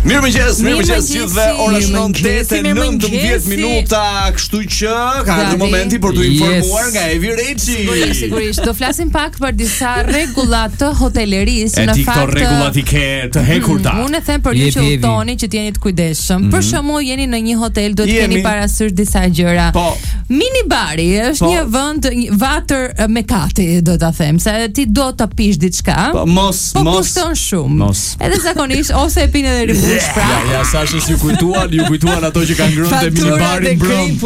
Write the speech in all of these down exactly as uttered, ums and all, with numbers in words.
Mirëmëngjes, mirëmëngjes gjithëve. Ora është nëntë e nëntëmbëdhjetë minuta, kështu që ka ardhur momenti për t'u informuar nga Evi Reci. Sigurisht, sigurisht. Do flasim pak për disa rregulla të hotelerisë. Në fakt, këto rregullat i ke të hekurta. Unë e them për ju që udhtoni që t'jeni të kujdesshëm. Për shembull, jeni në një hotel, do të keni parasysh disa gjëra. Minibari është një vend vatër me kati, do ta them, se ti do ta pish diçka. Mos, po mos. Kuston shumë. Edhe zakonisht ose e pinë edhe ribush pra. Ja, ja, sa është ju kujtuan, ju kujtuan ato që kanë ngrënë te minibarin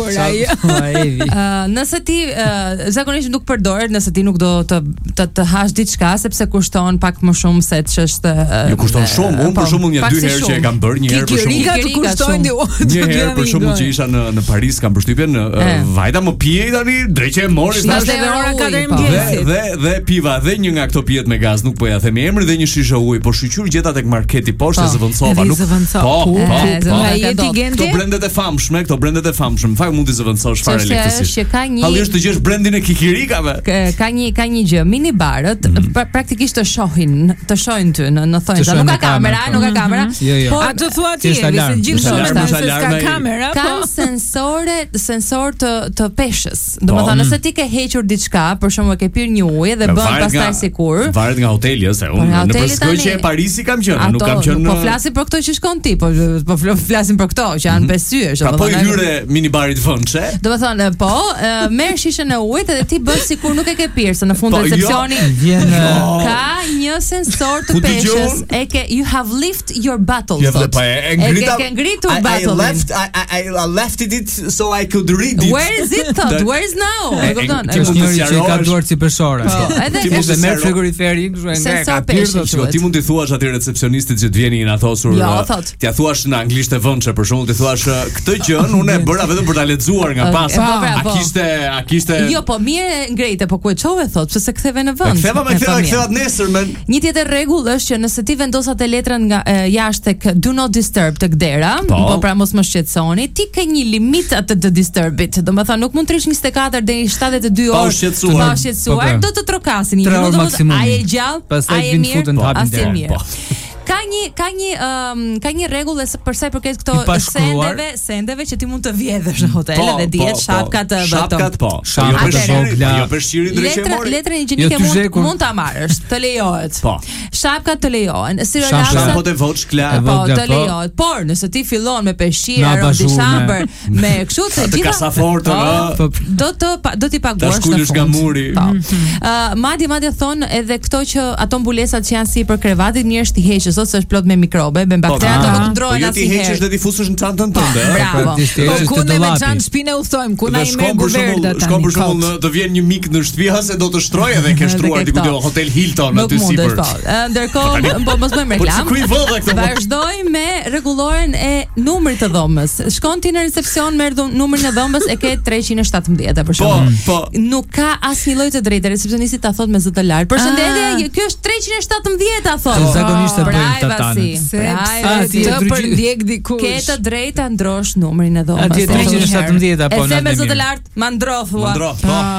brëm. Ë, nëse ti uh, zakonisht nuk përdoret, nëse ti nuk do të të, të hash diçka sepse kushton pak më shumë se ç'është. Jo kushton shumë, unë për shembull një dy herë që e kam bërë, një herë për shembull. Ti kushtojnë një herë për shembull që isha në në Paris, kam përshtypjen, vajta më pije tani, drejtë e mori tash edhe ora katër mëngjesit. Dhe dhe piva dhe një nga këto pijet me gaz, nuk po ja them emrin, dhe një shishe ujë, po shiqur gjeta tek marketi poshtë zëvendësova, nuk. Po, po, po. Këto brendet e famshme, këto brendet e famshme, në fakt mund të zëvendësosh fare lehtësisht. Halli është të gjesh brendin e kikirikave. Ka një ka një gjë, minibarët praktikisht të shohin, të shohin ty në në thonjza. Nuk ka kamera, nuk ka kamera. Po atë thua ti, se gjithmonë se ka kamera, ka sensore, sensor të të peshës. Domethënë nëse ti ke hequr diçka, për shembull ke pirë një ujë dhe bën pastaj sikur. Varet nga hoteli, se unë në përskojë e Parisi kam qenë, nuk kam qenë. Po flasim për këto që shkon ti, po po flasim për këto që janë pesë yjesh, domethënë. Po hyre minibarit vëndshe. Domethënë, po, merr shishën e ujit dhe ti bën sikur nuk e ke pirë, se në fund recepsioni vjen ka një sensor të peshës. E ke you have lift your bottle. Ja, po e ngrita. E ke ngritur bottle. I left I I left it so I could read it. Where is it thought? Where is now? E kupton? Është njëri që ka duar si peshore. Edhe ti mund të merr frigoriferin, kështu e nga pirë. Ti mund t'i thuash atij recepcionistit që të vjen na thosur. T'ia thuash në anglisht e vëndshe, për shembull, ti thuash këtë gjën unë e bëra vetëm për ta lexuar nga pas. A kishte, a kishte. Jo, po mirë ngrejte, po ku e çove thot, pse se ktheve në vend. Ktheva me ktheva, ktheva nesër me. Një tjetër rregull është që nëse ti vendos atë letrën nga jashtë tek do not disturb tek dera, po pra mos më shqetësoni, ti ke një limit atë të disturbit. Domethënë nuk mund të rish njëzet e katër deri në shtatëdhjetë e dy orë. Pa shqetësuar, do të trokasin një minutë, ai e gjallë, ai e mirë. Ka një ka një um, ka një rregull për sa i përket këto sendeve, sendeve që ti mund të vjedhësh në hotel dhe dihet shapkat të shapkat po. Shapkat e vogla. Jo përshiri drejtë e mori. Letrën higjienike mund mund ta marrësh, të lejohet. Po. Shapkat të lejohen. Shampot e voçkla, po të lejohet. Por nëse ti fillon me peshqir, romdishamber, me kështu të gjitha kasafortë, do të do t'i paguash në fund. Nga muri. Ë madje madje thon edhe këto që ato mbulesat që janë sipër krevatit njerëz ti heqësh ose është plot me mikrobe, me bakteria, ato nuk ndrohen asnjëherë. Po ti heqësh dhe ti fusësh në çantën tënde. Bravo. Po ku ne me çantë shpinë udhtojmë, ku na i merr guvernat tani. Shkon për shembull, të vjen një mik në shtëpi se do të shtrojë edhe ke shtruar diku te Hotel Hilton aty sipër. Ndërkohë, po mos bëjmë reklam. Vazhdoj me rregulloren e numrit të dhomës. Shkon ti në recepcion, merr numrin e dhomës, e ke treqind e shtatëmbëdhjetë për shembull. Po, nuk ka asnjë lloj të drejtë. Recepcionisti ta thot me zë të lartë. Përshëndetje, ky është treqind e shtatëmbëdhjetë ta thot. Zakonisht e bëjnë Privacy. Privacy. Të përndjek dikush. Ke të drejtë ta ndrosh numrin e dhomës. treqind e shtatëmbëdhjetë apo në. E them me zë të lartë, ma ndro thua.